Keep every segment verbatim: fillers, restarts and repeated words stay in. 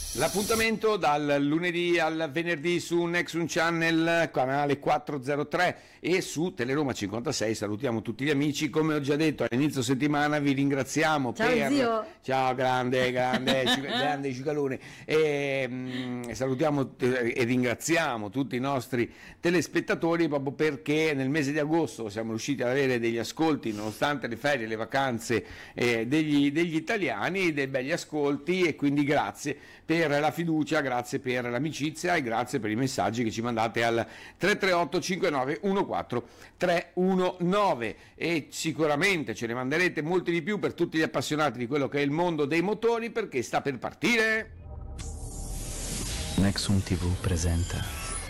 L'appuntamento dal lunedì al venerdì su Nexum Channel, canale quattrocentotre e su Teleroma cinquantasei. Salutiamo tutti gli amici, come ho già detto all'inizio settimana vi ringraziamo. Ciao per... zio. Ciao grande, grande, grande Cicalone. E, mh, salutiamo e ringraziamo tutti i nostri telespettatori proprio perché nel mese di agosto siamo riusciti ad avere degli ascolti nonostante le ferie, le vacanze eh, degli, degli italiani, dei begli ascolti, e quindi grazie per la fiducia, grazie per l'amicizia e grazie per i messaggi che ci mandate al tre tre otto cinque nove uno quattro tre uno nove, e sicuramente ce ne manderete molti di più per tutti gli appassionati di quello che è il mondo dei motori, perché sta per partire. Nexum ti vu presenta.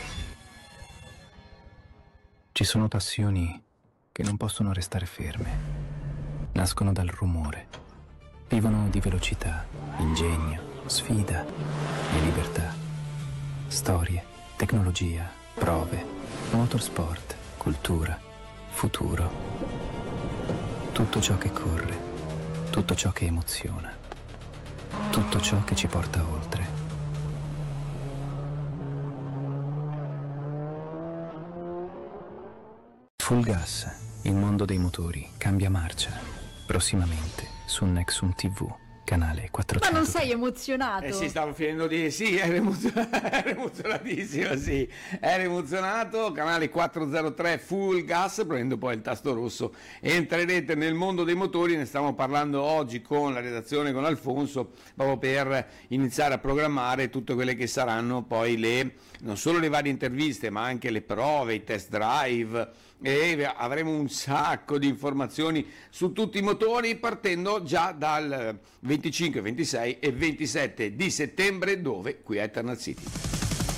Ci sono passioni che non possono restare ferme. Nascono dal rumore. Vivono di velocità, ingegno, sfida e libertà. Storie, tecnologia, prove, motorsport, cultura, futuro. Tutto ciò che corre, tutto ciò che emoziona, tutto ciò che ci porta oltre. Full gas, il mondo dei motori cambia marcia. Prossimamente su Nexum ti vu. Canale quattrocento. Ma non sei emozionato? Eh sì, stavo finendo di... Sì, ero, emozionato, ero emozionatissimo, sì. Ero emozionato, canale quattrocentotre full gas, prendo poi il tasto rosso. Entrerete nel mondo dei motori, ne stiamo parlando oggi con la redazione, con Alfonso, proprio per iniziare a programmare tutte quelle che saranno poi le, non solo le varie interviste, ma anche le prove, i test drive, e avremo un sacco di informazioni su tutti i motori, partendo già dal venticinque, ventisei e ventisette di settembre, dove qui a Eternal City.